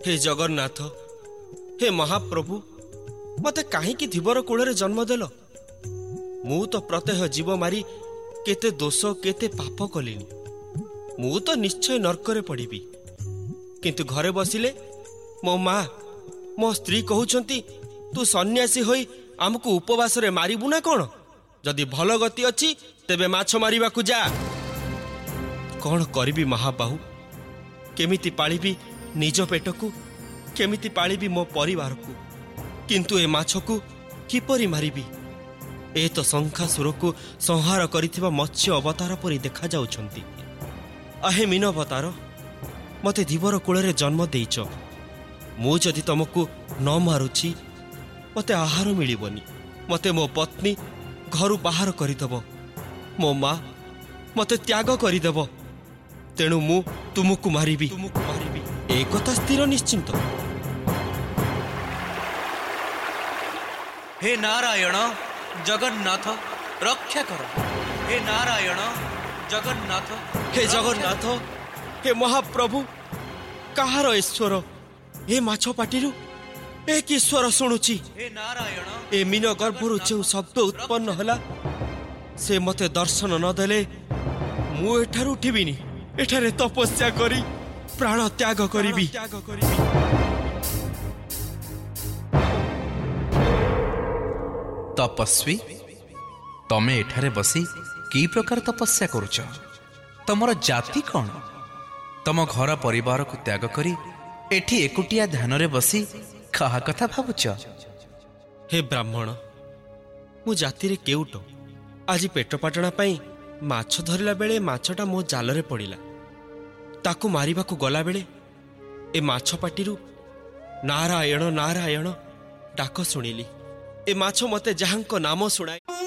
हे जगन्नाथ, हे महाप्रभु, मते काहींकी धीवर कूଳରେ जन्म देल। मु तो प्रत्यह जीव मारी केते दोष केते पाप कलिनी। मु तो निश्चय नरकरे पड़िबी। किंतु घरे बसिले मो माँ मो स्त्री कहउछंती तू सन्यासी होई आमको उपवास रे मारिबु ना कोन? जदि भल गति अछि तेबे माछ मारिबा को जा। कोन करिबी महाबाहु? केमिति पालिबी निज पेट को, केमिति पालिबी मो परिवार को? किंतु ए माछ को किपरि मारिबी? ए तो शंखासुर को संहार करिथिबा मत्स्य अवतार परि देखा जाउछंती। आहे मीन अवतार, मते धीवर कूଳରେ जन्म देइछ। मु जदि तुमको न मारुछि मते आहार मिलिबनी। मते मो पत्नी घरु बाहर करिदेब। मो माँ मते त्याग करिदेब। तेणु मु तुमको मारिबी। ए कथा स्थिर निश्चिंत। हे नारायण जगन्नाथ रक्षा कर। हे नारायण जगन्नाथ, हे जगन्नाथ, हे महाप्रभु, कहार ईश्वर ए माछ पाटिरु एक ईश्वर शुणुची। हे नारायण ए मीन गर्भरु जो शब्द उत्पन्न होला से मते दर्शन न देले मु एठारु उठिबिनी। एठारे तपस्या करी प्राण त्याग करिबी। तपस्वी, तमे एठारे बसी की प्रकार तपस्या करुच? तमर जाति कौन? तम घर परिवार को त्याग करी एठी एकुटिया ध्यान रे बसी कहा कथा भावुच? हे ब्राह्मण, मु जाति रे केउट। आज पेटपाटणा पाई माछ धरिला बेले माछटा मो जालरे पड़िला। ताकू मारिबा को गला बेले ए माछ पाटिरु नारायण नारायण डाक सुनिली। ए माछ मते जहांको नाम सुनाए।